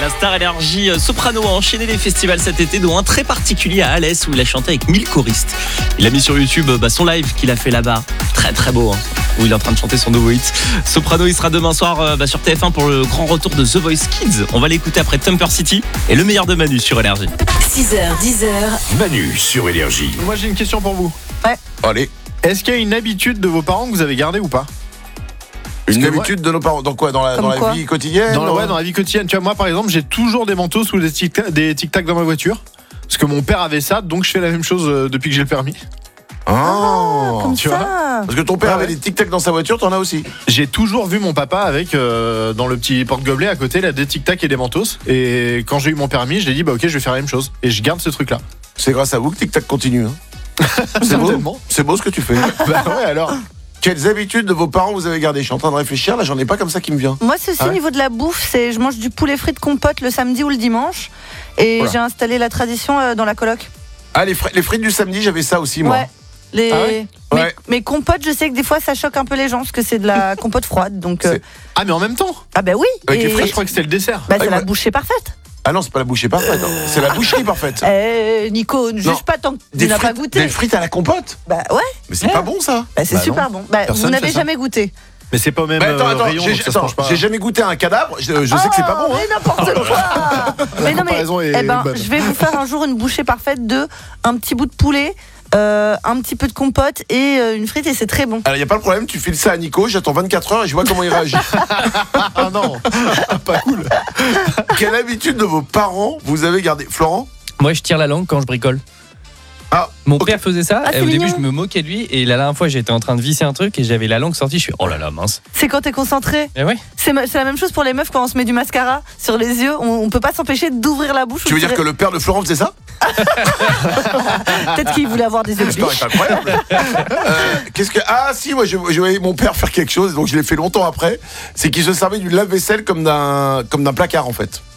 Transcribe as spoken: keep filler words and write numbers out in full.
La Star Énergie Soprano a enchaîné les festivals cet été, dont un très particulier à Alès où il a chanté avec mille choristes. Il a mis sur YouTube bah, son live qu'il a fait là-bas, très très beau, hein, où il est en train de chanter son nouveau hit. Soprano, il sera demain soir euh, bah, sur T F un pour le grand retour de The Voice Kids. On va l'écouter après Thumper City et le meilleur de Manu sur Énergie. six heures, dix heures. Manu sur Énergie. Moi j'ai une question pour vous. Ouais. Allez, Est-ce qu'il y a une habitude de vos parents que vous avez gardée ou pas? une que habitude de nos parents. Dans quoi? Dans la, Comme dans la quoi vie quotidienne? dans la, ouais, dans la vie quotidienne. Tu vois, moi par exemple, j'ai toujours des manteaux sous des tic des tic-tac dans ma voiture. Parce que mon père avait ça, donc je fais la même chose euh, depuis que j'ai le permis. Ah, Comme tu ça. Parce que ton père Ouais, avait ouais. des tic-tac dans sa voiture, t'en as aussi. J'ai toujours vu mon papa avec, euh, dans le petit porte-gobelet à côté, là, des tic-tac et des mentos. Et quand j'ai eu mon permis, je l'ai dit, bah ok, je vais faire la même chose. Et je garde ce truc-là. C'est grâce à vous que tic-tac continue. Hein. C'est beau. Certainement. C'est beau ce que tu fais. Bah ouais, alors. Quelles habitudes de vos parents vous avez gardées? Je suis en train de réfléchir, là j'en ai pas comme ça qui me vient. Moi, c'est aussi Ah au ouais niveau de la bouffe, c'est je mange du poulet frit de compote le samedi ou le dimanche. Et Voilà. j'ai installé la tradition euh, dans la coloc. Ah, les, fri- les frites du samedi, j'avais ça aussi moi. Ouais. Les... Ah ouais mais, Ouais. mais compote, je sais que des fois ça choque un peu les gens parce que c'est de la compote froide. Donc, euh, C'est- Ah, mais en même temps. ah ben oui. Avec les Et- Ah, je crois que c'était le dessert. bah, c'est Ouais, la ouais. bouchée parfaite. Ah non, c'est pas la bouchée parfaite, hein. C'est la boucherie parfaite. Eh, Nico, ne Non. juge pas tant que Des tu n'as pas frites, goûté. des frites à la compote. Bah ouais, Mais c'est Ouais. pas bon ça. bah, c'est Bah super bon. Bah, Personne vous n'avez fait ça. jamais goûté. Mais c'est pas au même Mais attends, euh, attends, rayon, j'ai, donc ça se attends, mange pas. j'ai jamais goûté un cadavre. Je, je sais que c'est pas bon. Hein. Mais n'importe quoi. Mais non, mais comparaison est eh ben, bonne. je vais vous faire un jour une bouchée parfaite de un petit bout de poulet, euh, un petit peu de compote et euh, une frite et c'est très bon. Alors y a pas de problème, tu files ça à Nico, j'attends vingt-quatre heures et je vois comment il réagit. Ah non, pas cool. Quelle habitude de vos parents vous avez gardé, Florent? Moi, je tire la langue quand je bricole. Ah, Mon ok. père faisait ça, Ah, et c'est au début, mignon. je me moquais de lui, et la dernière fois, j'étais en train de visser un truc, et j'avais la langue sortie, je suis oh là là, mince. C'est quand t'es concentré. Et ouais. C'est ma- c'est la même chose pour les meufs quand on se met du mascara sur les yeux. On, on peut pas s'empêcher d'ouvrir la bouche. Tu ou veux de dire que tirer- le père de Florent faisait ça? Peut-être qu'il voulait avoir des yeux de L'histoire biche. est incroyable. Euh, qu'est-ce que ah si moi je, je voyais mon père faire quelque chose donc je l'ai fait longtemps après, c'est qu'il se servait du lave-vaisselle comme d'un comme d'un placard en fait.